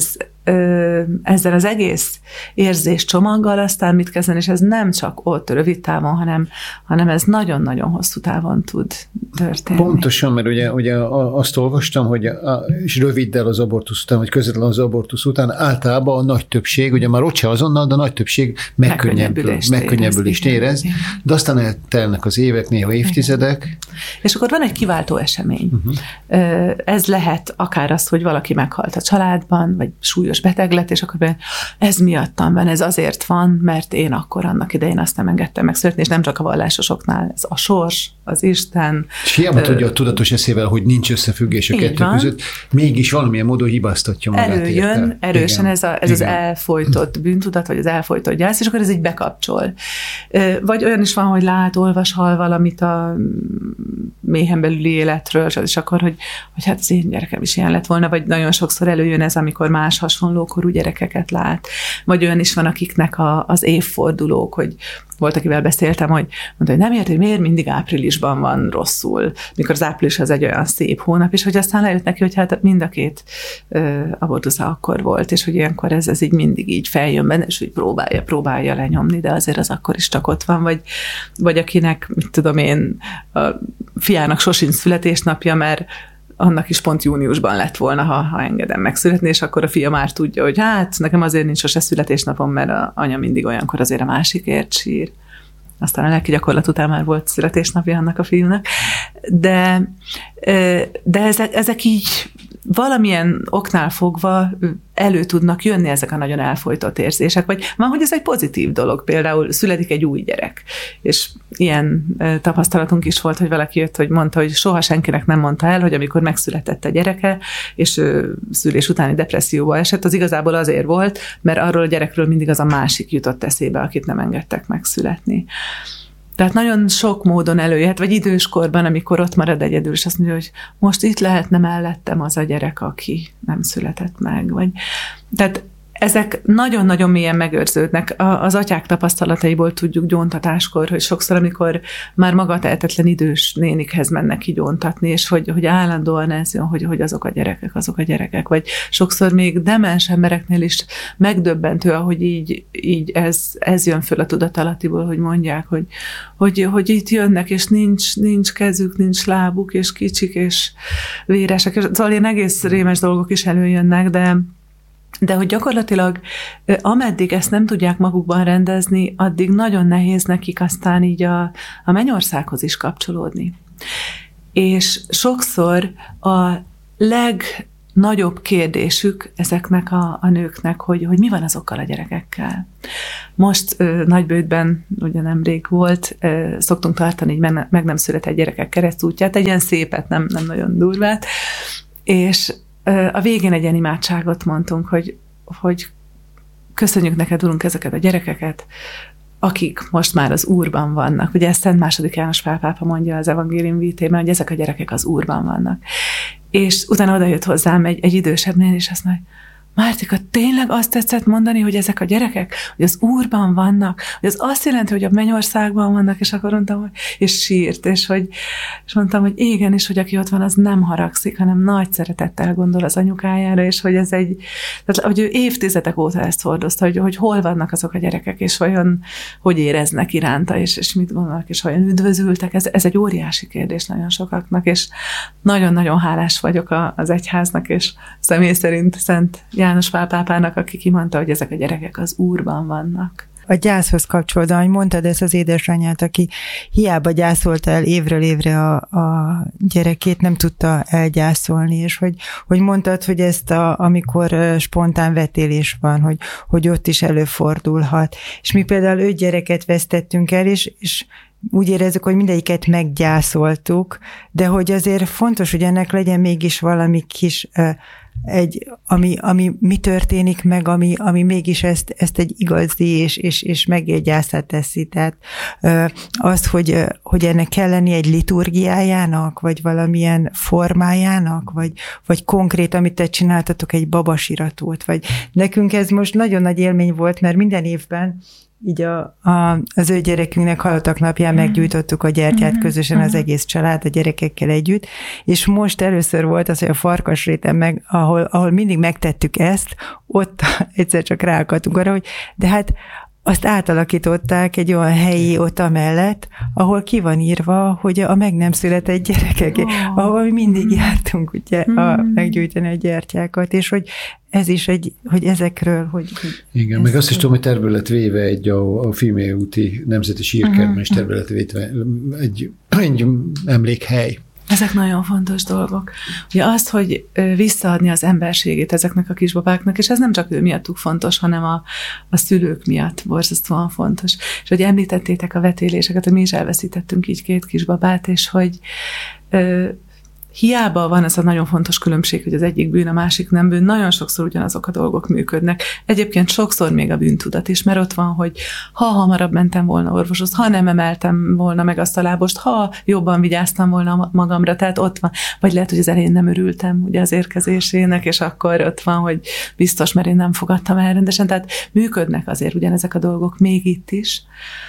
ezzel az egész érzéscsomaggal aztán mit kezdeni, és ez nem csak ott rövid távon, hanem, hanem ez nagyon-nagyon hosszú távon tud történni. Pontosan, mert ugye, ugye azt olvastam, hogy a, és röviddel az abortusz után, vagy közvetlen az abortusz után általában a nagy többség, ugye már ott se azonnal, de a nagy többség megkönnyebbülést, megkönnyebbülést érez, érez, de aztán eltelnek az évek, néha évtizedek. És akkor van egy kiváltó esemény. Uh-huh. Ez lehet akár az, hogy valaki meghalt a családban, vagy súlyos beteg lett, és akkor ez miattam van, ez azért van, mert én akkor annak idején azt nem engedtem megszületni, és nem csak a vallásosoknál, ez a sors, az Isten. És hiába uh, tudja a tudatos eszével, hogy nincs összefüggés a kettő van. között, mégis valamilyen módon hibáztatja magát. Előjön érte. erősen Igen. ez, a, ez az elfojtott bűntudat, vagy az elfojtott gyász, és akkor ez így bekapcsol. Vagy olyan is van, hogy lát, olvas, hall valamit a mélyen belüli életről, és akkor, hogy, hogy hát az én gyerekem is ilyen lett volna, vagy nagyon sokszor előjön ez, amikor más hasonlókorú gyerekeket lát. Vagy olyan is van, akiknek a, az évfordulók, hogy volt, akivel beszéltem, hogy mondta, hogy nem ért, hogy miért mindig áprilisban van rosszul, mikor az április az egy olyan szép hónap, és hogy aztán lejött neki, hogy hát mind a két uh, abortusza akkor volt, és hogy ilyenkor ez, ez így mindig így feljön benne, és hogy próbálja, próbálja lenyomni, de azért az akkor is csak ott van, vagy, vagy akinek, mit tudom én, a fiának sosincs születésnapja, mert annak is pont júniusban lett volna, ha, ha engedem megszületni, és akkor a fia már tudja, hogy hát nekem azért nincs sose születésnapom, mert a anya mindig olyankor azért a másikért sír. Aztán a lelki gyakorlat után már volt születésnapja annak a fiúnak. De, de ezek, ezek így valamilyen oknál fogva elő tudnak jönni ezek a nagyon elfojtott érzések, vagy van, hogy ez egy pozitív dolog, például születik egy új gyerek, és ilyen tapasztalatunk is volt, hogy valaki jött, hogy mondta, hogy soha senkinek nem mondta el, hogy amikor megszületett a gyereke, és ő szülés utáni depresszióba esett, az igazából azért volt, mert arról a gyerekről mindig az a másik jutott eszébe, akit nem engedtek megszületni. Tehát nagyon sok módon előjöhet, vagy időskorban, amikor ott marad egyedül, és azt mondja, hogy most itt lehetne mellettem az a gyerek, aki nem született meg. Vagy... Tehát ezek nagyon-nagyon mélyen megőrződnek. Az atyák tapasztalataiból tudjuk gyóntatáskor, hogy sokszor, amikor már magatehetetlen idős nénikhez mennek ki gyóntatni, és hogy, hogy állandóan ez jön, hogy, hogy azok a gyerekek, azok a gyerekek, vagy sokszor még demens embereknél is megdöbbentő, ahogy így, így ez, ez jön föl a tudatalattiból, hogy mondják, hogy, hogy, hogy itt jönnek, és nincs, nincs kezük, nincs lábuk, és kicsik, és véresek. Szóval ilyen egész rémes dolgok is előjönnek, de De hogy gyakorlatilag ameddig ezt nem tudják magukban rendezni, addig nagyon nehéz nekik aztán így a, a mennyországhoz is kapcsolódni. És sokszor a legnagyobb kérdésük ezeknek a, a nőknek, hogy, hogy mi van azokkal a gyerekekkel. Most ö, Nagybőjtben, ugye nemrég volt, ö, szoktunk tartani így meg, meg nem született gyerekek keresztútját, egy ilyen szépet, nem, nem nagyon durvát, és a végén egy ilyen imádságot mondtunk, hogy, hogy köszönjük neked, Urunk, ezeket a gyerekeket, akik most már az Úrban vannak. Ugye ezt Szent második János Pál pápa mondja az evangélium vitében, hogy ezek a gyerekek az Úrban vannak. És utána oda jött hozzám egy, egy idősebb néni, és azt mondja, Mártika, tényleg azt tetszett mondani, hogy ezek a gyerekek, hogy az Úrban vannak, hogy az azt jelenti, hogy a mennyországban vannak, és akkor mondtam, hogy, és sírt, és, hogy, és mondtam, hogy igen, és hogy aki ott van, az nem haragszik, hanem nagy szeretettel gondol az anyukájára, és hogy ez egy, tehát hogy ő évtizedek óta ezt hordozta, hogy, hogy hol vannak azok a gyerekek, és vajon hogy éreznek iránta, és, és mit gondolnak, és vajon üdvözültek. Ez, ez egy óriási kérdés nagyon sokaknak, és nagyon-nagyon hálás vagyok a, az egyháznak, és személy szerint Szent János Pál pápának, aki kimondta, hogy ezek a gyerekek az Úrban vannak. A gyászhoz kapcsolódóan, hogy mondtad ezt az édesanyját, aki hiába gyászolta el évről évre a, a gyerekét, nem tudta elgyászolni, és hogy, hogy mondtad, hogy ezt a, amikor spontán vetélés van, hogy, hogy ott is előfordulhat. És mi például öt gyereket vesztettünk el, és, és úgy érezzük, hogy mindegyiket meggyászoltuk, de hogy azért fontos, hogy ennek legyen mégis valami kis egy, ami, ami mi történik meg, ami, ami mégis ezt, ezt egy igazi és, és, és megélt gyászát teszi. Tehát az, hogy, hogy ennek kell lenni egy liturgiájának, vagy valamilyen formájának, vagy, vagy konkrét, amit te csináltatok, egy babasiratot, vagy nekünk ez most nagyon nagy élmény volt, mert minden évben így a, a, az ő gyerekünknek halottak napján meggyújtottuk a gyertyát közösen az egész család, a gyerekekkel együtt, és most először volt az, hogy a Farkasréten meg, ahol, ahol mindig megtettük ezt, ott egyszer csak ráakadtunk arra, hogy de hát azt átalakították egy olyan helyi ott amellett, ahol ki van írva, hogy a meg nem született gyerekek, oh. ahol mi mindig jártunk ugye, a, meggyújtani a gyertyákat, és hogy ez is egy, hogy ezekről, hogy... Igen, meg azt is tudom, hogy tervbe lett véve egy a, a Filmjei úti Nemzeti Sírkertben is tervbe lett véve egy, egy emlékhely. Ezek nagyon fontos dolgok. Ugye azt, hogy visszaadni az emberségét ezeknek a kisbabáknak, és ez nem csak ő miattuk fontos, hanem a, a szülők miatt borzasztóan fontos. És hogy említettétek a vetéléseket, hogy mi is elveszítettünk így két kisbabát, és hogy ö, hiába van ez a nagyon fontos különbség, hogy az egyik bűn, a másik nem bűn, nagyon sokszor ugyanazok a dolgok működnek. Egyébként sokszor még a bűntudat is, mert ott van, hogy ha hamarabb mentem volna orvoshoz, ha nem emeltem volna meg azt a lábost, ha jobban vigyáztam volna magamra, tehát ott van. Vagy lehet, hogy az elején nem örültem ugye az érkezésének, és akkor ott van, hogy biztos, mert én nem fogadtam el rendesen. Tehát működnek azért ugyanezek a dolgok még itt is.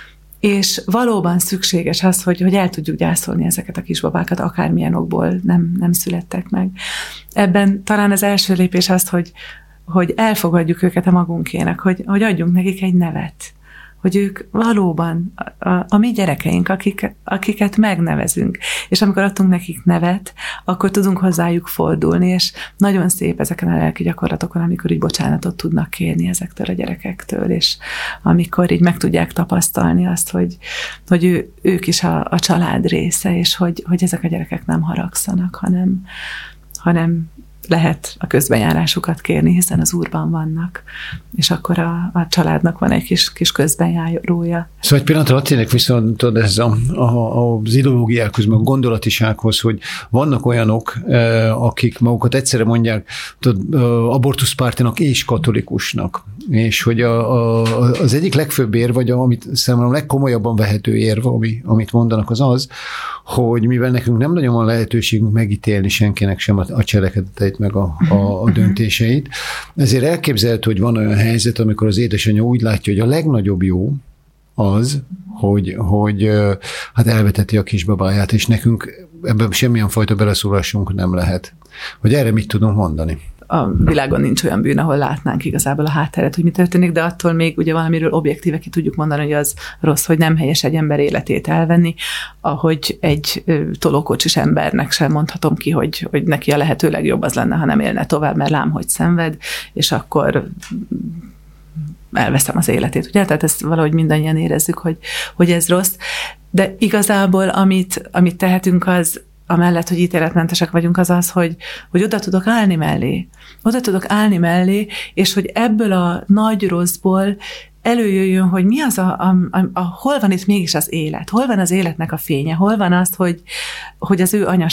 És valóban szükséges az, hogy, hogy el tudjuk gyászolni ezeket a kisbabákat, akármilyen okból nem, nem születtek meg. Ebben talán az első lépés az, hogy, hogy elfogadjuk őket a magunkének, hogy, hogy adjunk nekik egy nevet, hogy ők valóban a, a, a mi gyerekeink, akik, akiket megnevezünk. És amikor adtunk nekik nevet, akkor tudunk hozzájuk fordulni, és nagyon szép ezeken a lelki gyakorlatokon, amikor így bocsánatot tudnak kérni ezektől a gyerekektől, és amikor így meg tudják tapasztalni azt, hogy, hogy ő, ők is a, a család része, és hogy, hogy ezek a gyerekek nem haragszanak, hanem, hanem lehet a közbenjárásukat kérni, hiszen az Úrban vannak, és akkor a, a családnak van egy kis, kis közbenjárója. Szóval egy pillanatra tényleg viszont ez a, a, az ideológiákhoz, meg a gondolatisághoz, hogy vannak olyanok, akik magukat egyszerre mondják tudod, abortuszpártinak és katolikusnak, és hogy a, a, az egyik legfőbb érv, vagy amit számomra legkomolyabban vehető érv, ami, amit mondanak, az az, hogy mivel nekünk nem nagyon van lehetőségünk megítélni senkinek sem a, a cselekedeteit, meg a, a, a döntéseit, ezért elképzelhető, hogy van olyan helyzet, amikor az édesanyja úgy látja, hogy a legnagyobb jó az, hogy, hogy hát elveteti a kisbabáját, és nekünk ebben semmilyen fajta beleszólásunk nem lehet. Hogy erre mit tudunk mondani? A világon nincs olyan bűn, ahol látnánk igazából a hátteret, hogy mi történik, de attól még ugye valamiről objektíve ki tudjuk mondani, hogy az rossz, hogy nem helyes egy ember életét elvenni, ahogy egy tolókocsis embernek sem mondhatom ki, hogy, hogy neki a lehető legjobb az lenne, ha nem élne tovább, mert lám, hogy szenved, és akkor elveszem az életét. Ugye? Tehát ezt valahogy mindannyian érezzük, hogy, hogy ez rossz, de igazából amit, amit tehetünk az, amellett, hogy ítéletmentesek vagyunk, az az, hogy, hogy oda tudok állni mellé. Oda tudok állni mellé, és hogy ebből a nagy rosszból előjöjjön, hogy mi az a, a, a, a hol van itt mégis az élet, hol van az életnek a fénye, hol van az, hogy, hogy az ő anya